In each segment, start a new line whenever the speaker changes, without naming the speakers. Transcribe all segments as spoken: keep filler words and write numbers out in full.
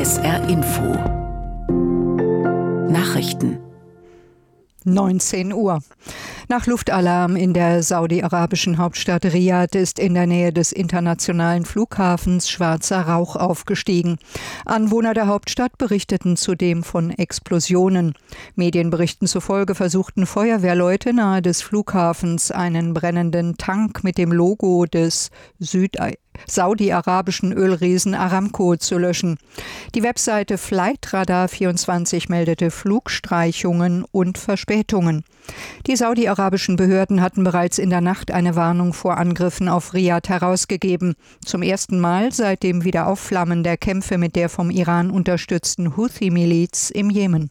S R Info Nachrichten
neunzehn Uhr. Nach Luftalarm in der saudi-arabischen Hauptstadt Riad ist in der Nähe des internationalen Flughafens schwarzer Rauch aufgestiegen. Anwohner der Hauptstadt berichteten zudem von Explosionen. Medienberichten zufolge versuchten Feuerwehrleute nahe des Flughafens einen brennenden Tank mit dem Logo des Süd saudi-arabischen Ölriesen Aramco zu löschen. Die Webseite Flightradar vierundzwanzig meldete Flugstreichungen und Verspätungen. Die saudi-arabischen Behörden hatten bereits in der Nacht eine Warnung vor Angriffen auf Riad herausgegeben. Zum ersten Mal seit dem Wiederaufflammen der Kämpfe mit der vom Iran unterstützten Houthi-Miliz im Jemen.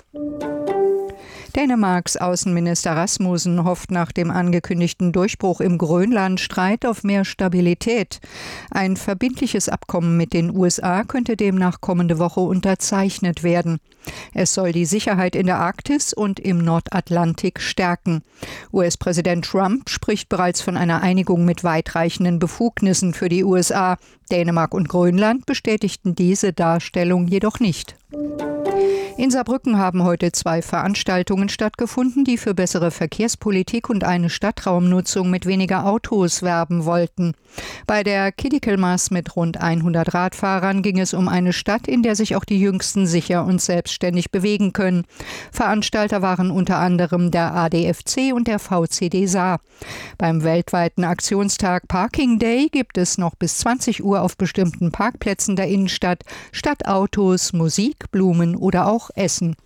Dänemarks Außenminister Rasmussen hofft nach dem angekündigten Durchbruch im Grönlandstreit auf mehr Stabilität. Ein verbindliches Abkommen mit den U S A könnte demnach kommende Woche unterzeichnet werden. Es soll die Sicherheit in der Arktis und im Nordatlantik stärken. U S-Präsident Trump spricht bereits von einer Einigung mit weitreichenden Befugnissen für die U S A. Dänemark und Grönland bestätigten diese Darstellung jedoch nicht. In Saarbrücken haben heute zwei Veranstaltungen stattgefunden, die für bessere Verkehrspolitik und eine Stadtraumnutzung mit weniger Autos werben wollten. Bei der Kiddikelmas mit rund hundert Radfahrern ging es um eine Stadt, in der sich auch die Jüngsten sicher und selbstständig bewegen können. Veranstalter waren unter anderem der A D F C und der V C D Saar. Beim weltweiten Aktionstag Parking Day gibt es noch bis zwanzig Uhr auf bestimmten Parkplätzen der Innenstadt statt Autos Musik, Blumen oder auch Essen.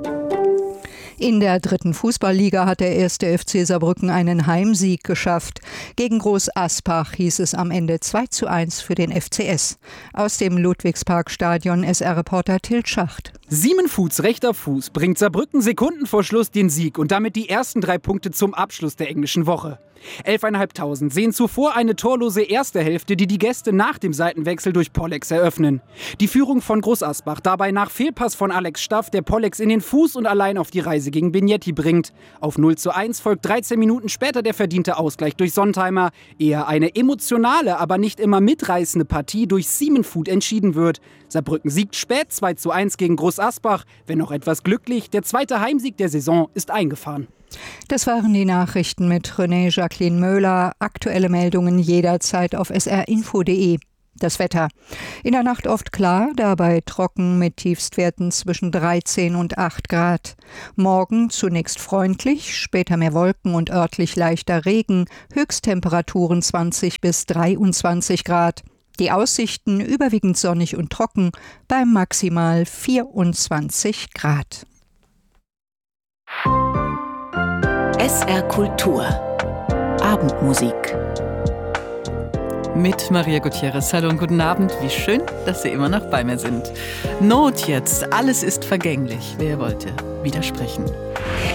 In der dritten Fußballliga hat der erste F C Saarbrücken einen Heimsieg geschafft. Gegen Groß Aspach hieß es am Ende zwei zu eins für den F C S. Aus dem Ludwigsparkstadion S R-Reporter Til Schacht.
Siemenfuths rechter Fuß bringt Saarbrücken Sekunden vor Schluss den Sieg und damit die ersten drei Punkte zum Abschluss der englischen Woche. elftausendfünfhundert sehen zuvor eine torlose erste Hälfte, die die Gäste nach dem Seitenwechsel durch Pollex eröffnen. Die Führung von Groß Asbach dabei nach Fehlpass von Alex Staff, der Pollex in den Fuß und allein auf die Reise gegen Bignetti bringt. Auf null zu eins folgt dreizehn Minuten später der verdiente Ausgleich durch Sontheimer. Eher eine emotionale, aber nicht immer mitreißende Partie durch Siemenfuth entschieden wird. Saarbrücken siegt spät zwei zu eins gegen Groß Asbach. Wenn noch etwas glücklich, der zweite Heimsieg der Saison ist eingefahren.
Das waren die Nachrichten mit René Jacqueline Möhler. Aktuelle Meldungen jederzeit auf s r info punkt de. Das Wetter. In der Nacht oft klar, dabei trocken mit Tiefstwerten zwischen dreizehn und acht Grad. Morgen zunächst freundlich, später mehr Wolken und örtlich leichter Regen, Höchsttemperaturen zwanzig bis dreiundzwanzig Grad. Die Aussichten überwiegend sonnig und trocken bei maximal vierundzwanzig Grad.
S R Kultur Abendmusik
mit Maria Gutierrez. Hallo und guten Abend. Wie schön, dass Sie immer noch bei mir sind. Not jetzt, alles ist vergänglich. Wer wollte widersprechen?